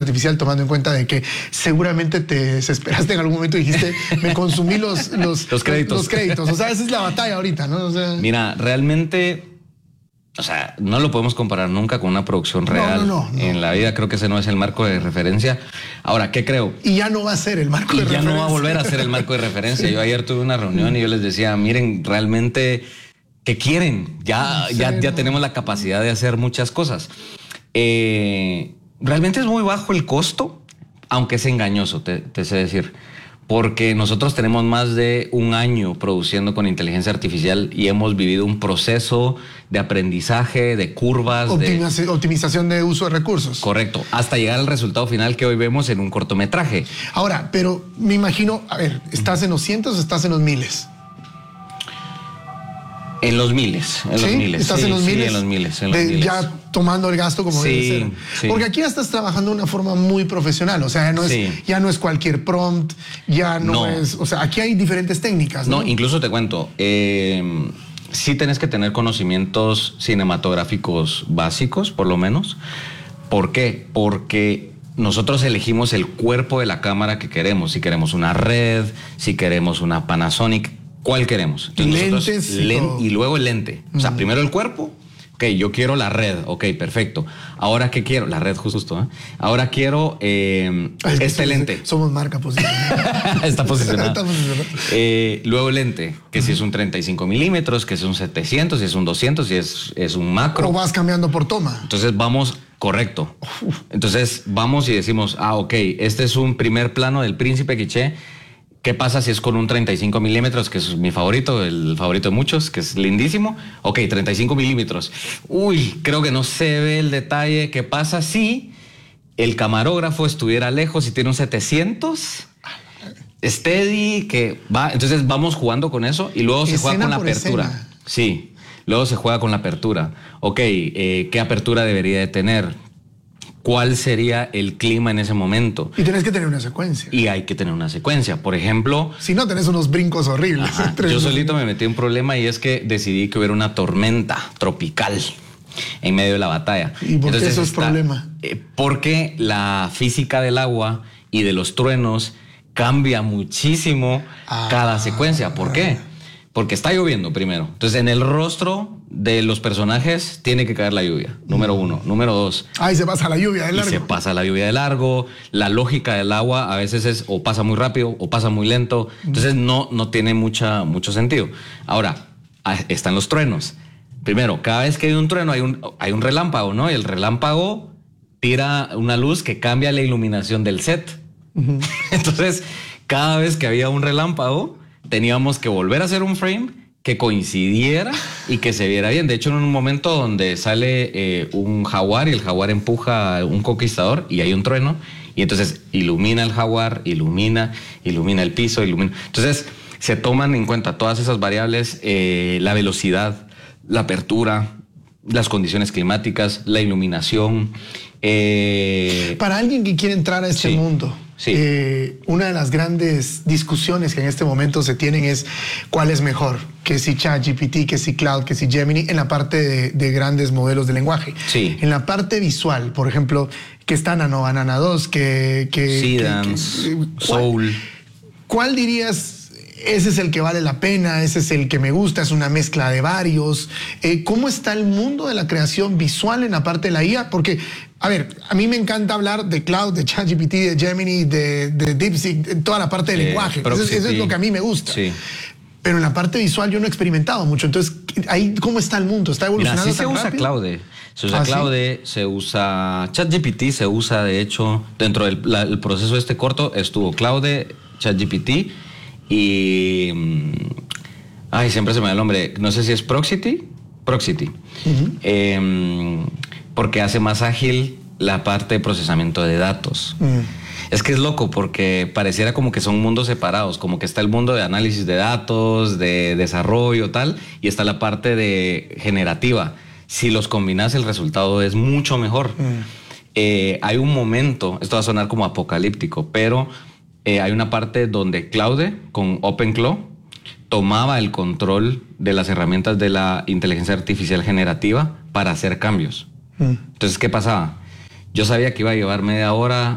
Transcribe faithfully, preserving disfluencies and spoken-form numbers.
artificial, tomando en cuenta de que seguramente te desesperaste en algún momento y dijiste, me consumí los, los, los créditos. Los créditos. O sea, esa es la batalla ahorita, ¿no? O sea, mira, realmente, o sea, no lo podemos comparar nunca con una producción real. No, no, no, no. En la vida creo que ese no es el marco de referencia. Ahora, ¿qué creo? Y ya no va a ser el marco y de ya referencia. no va a volver a ser el marco de referencia. Yo ayer tuve una reunión y yo les decía, miren, realmente, ¿qué quieren? Ya, Sí, ya, ya no. tenemos la capacidad de hacer muchas cosas. Eh, realmente es muy bajo el costo, aunque es engañoso, te, te sé decir. Porque nosotros tenemos más de un año produciendo con inteligencia artificial y hemos vivido un proceso de aprendizaje, de curvas. Optimización de... optimización de uso de recursos. Correcto, hasta llegar al resultado final que hoy vemos en un cortometraje. Ahora, pero me imagino, a ver, ¿estás en los cientos o estás en los miles? En los miles, en ¿Sí? los miles. ¿Estás sí, en los miles? Sí, en los miles, en los de, miles. Ya tomando el gasto como sí, debe ser. Sí. Porque aquí ya estás trabajando de una forma muy profesional. O sea, ya no es, sí. ya no es cualquier prompt, ya no, no es... O sea, aquí hay diferentes técnicas, ¿no? No, incluso te cuento, eh, sí tenés que tener conocimientos cinematográficos básicos, por lo menos. ¿Por qué? Porque nosotros elegimos el cuerpo de la cámara que queremos. Si queremos una Red, si queremos una Panasonic, ¿cuál queremos? Entonces, nosotros, lentes y, len, todo. y luego el lente. O sea, Mm. primero el cuerpo. Ok, yo quiero la Red. Ok, perfecto. Ahora, ¿qué quiero? La Red justo, ¿eh? Ahora quiero eh, Ay, este somos, lente. Somos marca posicionada. Está posicionado. Está posicionado. Eh, luego el lente, que uh-huh. si es un treinta y cinco milímetros, que si es un setecientos, si es un doscientos, si es, es un macro. O vas cambiando por toma. Entonces vamos, correcto. Entonces vamos y decimos, ah, ok, este es un primer plano del Príncipe Quiché. ¿Qué pasa si es con un treinta y cinco milímetros, que es mi favorito, el favorito de muchos, que es lindísimo? Ok, treinta y cinco milímetros. Uy, creo que no se ve el detalle. ¿Qué pasa si el camarógrafo estuviera lejos y tiene un setecientos? Steady, que va. Entonces vamos jugando con eso y luego se escena juega con la apertura. Escena. Sí, luego se juega con la apertura. Ok, eh, ¿qué apertura debería de tener? ¿Cuál sería el clima en ese momento? Y tenés que tener una secuencia. Y hay que tener una secuencia. Por ejemplo... Si no, tenés unos brincos horribles. Ajá, yo solito me metí en un problema y es que decidí que hubiera una tormenta tropical en medio de la batalla. ¿Y por Entonces, qué eso es está, problema? Eh, porque la física del agua y de los truenos cambia muchísimo ah, cada secuencia. ¿Por qué? Porque está lloviendo primero. Entonces, en el rostro de los personajes tiene que caer la lluvia. Número uno. Número dos. Ahí se pasa la lluvia de largo. Y se pasa la lluvia de largo. La lógica del agua a veces es o pasa muy rápido o pasa muy lento. Entonces, no, no tiene mucha, mucho sentido. Ahora, están los truenos. Primero, cada vez que hay un trueno hay un, hay un relámpago, ¿no? Y el relámpago tira una luz que cambia la iluminación del set. Uh-huh. Entonces, cada vez que había un relámpago, teníamos que volver a hacer un frame que coincidiera y que se viera bien. De hecho, en un momento donde sale eh, un jaguar y el jaguar empuja a un conquistador y hay un trueno y entonces ilumina el jaguar, ilumina, ilumina el piso, ilumina. Entonces, se toman en cuenta todas esas variables, eh, la velocidad, la apertura, las condiciones climáticas, la iluminación. Eh... Para alguien que quiere entrar a este sí. mundo, Sí. Eh, una de las grandes discusiones que en este momento se tienen es cuál es mejor, que si ChatGPT, que si Cloud, que si Gemini, en la parte de, de grandes modelos de lenguaje. Sí. En la parte visual, por ejemplo, que está Nano Banana dos, que... que Seedance, Soul. ¿Cuál dirías? Ese es el que vale la pena, ese es el que me gusta, es una mezcla de varios. Eh, ¿Cómo está el mundo de la creación visual en la parte de la I A? Porque, a ver, a mí me encanta hablar de Cloud, de ChatGPT, de Gemini, de, de DeepSeek, de toda la parte del eh, lenguaje. Eso, eso es lo que a mí me gusta. Sí. Pero en la parte visual yo no he experimentado mucho. Entonces, ahí ¿cómo está el mundo? ¿Está evolucionando Mira, sí tan se usa rápido? Claude. Se usa ¿Ah, Claude, sí? se usa ChatGPT, se usa, de hecho, dentro del la, el proceso este corto estuvo Claude, ChatGPT y... Ay, siempre se me da el nombre. No sé si es Proxity. Proxity. Uh-huh. eh, porque hace más ágil la parte de procesamiento de datos. Uh-huh. Es que es loco porque pareciera como que son mundos separados, como que está el mundo de análisis de datos, de desarrollo, tal, y está la parte de generativa. Si los combinas, el resultado es mucho mejor. Uh-huh. eh, hay un momento, esto va a sonar como apocalíptico, pero eh, hay una parte donde Claude con OpenClaw tomaba el control de las herramientas de la inteligencia artificial generativa para hacer cambios. Uh-huh. Entonces, ¿qué pasaba? Yo sabía que iba a llevar media hora